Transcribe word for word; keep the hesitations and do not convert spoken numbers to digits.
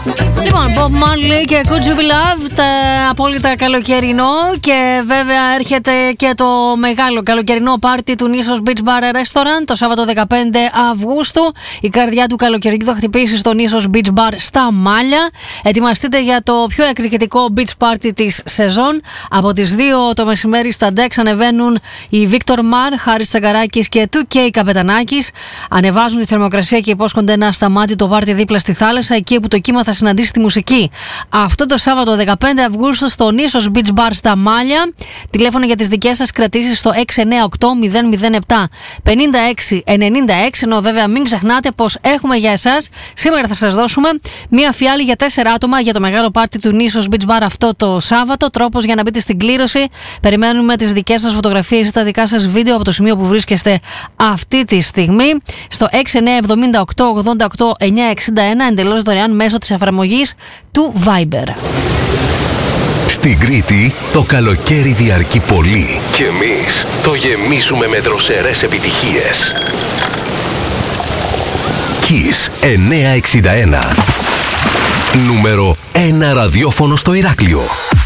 Λοιπόν, Bob Marley και Could You Be Loved, απόλυτα καλοκαιρινό, και βέβαια έρχεται και το μεγάλο καλοκαιρινό πάρτι του Nissos Beach Bar Restaurant το Σάββατο δεκαπέντε Αυγούστου. Η καρδιά του καλοκαιριού θα χτυπήσει στο Nissos Beach Bar στα Μάλια. Ετοιμαστείτε για το πιο εκρηκτικό beach party της σεζόν. Από τις δύο το μεσημέρι στα decks ανεβαίνουν οι Victor Mar, Χάρης Τσαγκαράκης και του Κέι Καπετανάκης. Ανεβάζουν τη θερμοκρασία και υπόσχονται ένα σταμάτητο πάρτι δίπλα στη θάλασσα, εκεί που το κύμα θα συναντήσει τη μουσική. Αυτό το Σάββατο δεκαπέντε Αυγούστου στο Nissos Beach Bar στα Μάλια. Τηλέφωνο για τις δικές σας κρατήσεις στο έξι εννιά οκτώ μηδέν μηδέν επτά πενήντα έξι ενενήντα έξι. Ενώ βέβαια μην ξεχνάτε πως έχουμε για εσάς, σήμερα θα σας δώσουμε μία φιάλη για τέσσερα άτομα για το μεγάλο πάρτι του Nissos Beach Bar αυτό το Σάββατο. Τρόπος για να μπείτε στην κλήρωση. Περιμένουμε τις δικές σας φωτογραφίες ή τα δικά σας βίντεο από το σημείο που βρίσκεστε αυτή τη στιγμή στο έξι εννιά εβδομήντα οκτώ ογδόντα οκτώ εννιακόσια εξήντα ένα, εντελώς δωρεάν μέσω της εφαρμογής του Viber. Στην Κρήτη το καλοκαίρι διαρκεί πολύ και εμείς το γεμίζουμε με δροσερές επιτυχίες. Kiss εννιακόσια εξήντα ένα. Νούμερο ένα ραδιόφωνο στο Ηράκλειο.